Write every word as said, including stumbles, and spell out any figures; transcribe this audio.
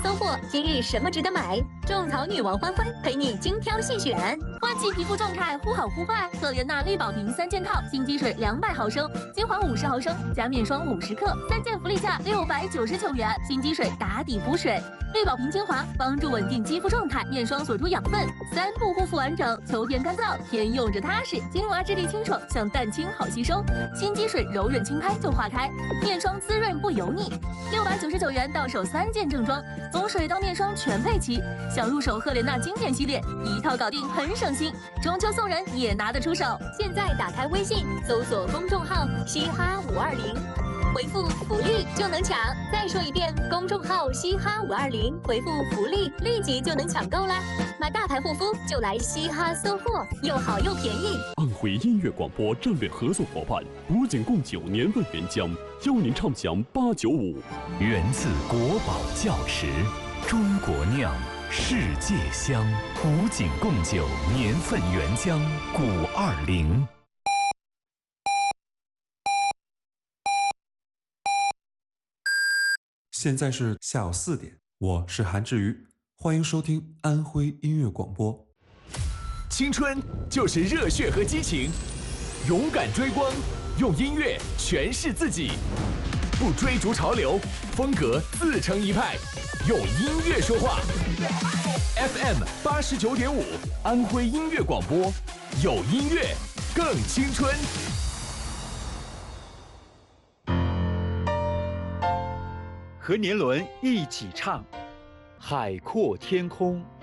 搜货，今日什么值得买？种草女王欢欢陪你精挑细选。 唤起皮肤状态，忽好忽坏。赫莲娜绿宝瓶三件套，新积水两百毫升，精华五十毫升，加面霜五十克，三件福利价六百九十九元。新积水打底补水，绿宝瓶精华帮助稳定肌肤状态，面霜锁住养分，三步护肤完整。秋天干燥，天用着踏实。精华质地清爽，像蛋清好吸收。新积水柔润轻拍就化开，面霜滋润不油腻。六百九十九元到手三件正装，从水到面霜全配齐。想入手赫莲娜经典系列，一套搞定很省心。中秋送人也拿得出手。 现在打开微信，搜索公众号“嘻哈五二零”，回复“福利”就能抢。再说一遍，公众号“嘻哈五二零”，回复“福利”，立即就能抢购啦！买大牌护肤就来嘻哈搜货，又好又便宜。 安徽音乐广播战略合作伙伴古井贡酒年份原浆，邀您畅享八九五。 源自国宝窖池，中国酿，世界香。古井贡酒年份原浆古二零。 现在是下午四点，我是韩志瑜，欢迎收听安徽音乐广播。 青春就是热血和激情，勇敢追光，用音乐诠释自己，不追逐潮流，风格自成一派，用音乐说话。F M 八十九点五，安徽音乐广播，有音乐更青春。 和年轮一起唱，海阔天空。